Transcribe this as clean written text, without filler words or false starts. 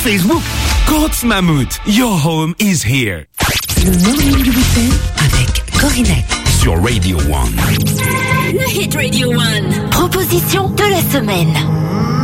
Facebook. Courts Mammouth, your home is here. Le morning du week-end avec Corinette. Sur Radio 1. Le Hit Radio 1. Proposition de la semaine.